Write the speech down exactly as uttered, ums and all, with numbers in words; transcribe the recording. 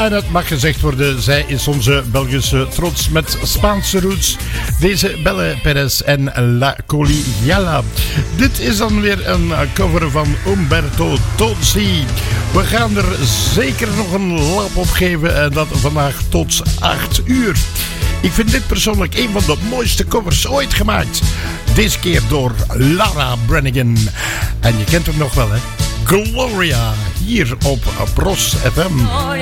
en het mag gezegd worden, zij is onze Belgische trots met Spaanse roots. Deze Belle Perez en La Collegiala. Dit is dan weer een cover van Umberto Tozzi. We gaan er zeker nog een lap op geven en dat vandaag tot acht uur. Ik vind dit persoonlijk een van de mooiste covers ooit gemaakt. Deze keer door Lara Branigan. En je kent hem nog wel, hè? Gloria, hier op Bros F M.